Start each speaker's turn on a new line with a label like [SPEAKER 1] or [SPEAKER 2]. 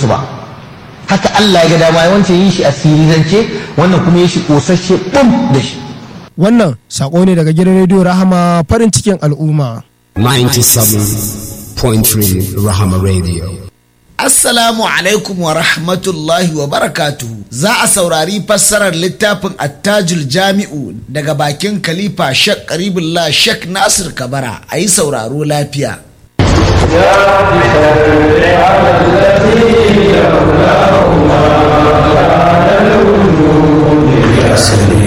[SPEAKER 1] su ba. Haka Allah ya ga dama, wancan yi shi a sirizance, wannan kuma ya shi kosasshe bum da shi.
[SPEAKER 2] Wannan sako ne daga gidan rediyo Rahama, farin cikin al'umma.
[SPEAKER 3] 97.3 Rahama Radio.
[SPEAKER 4] Assalamu alaikum wa rahmatullahi wa barakatuhu. Za a saurari fassarar littafin Attajul Jami'u daga bakin Khalifa Sheikh Qaribullah Sheikh Nasir Kabara. A yi sauraro lafiya.
[SPEAKER 3] Ya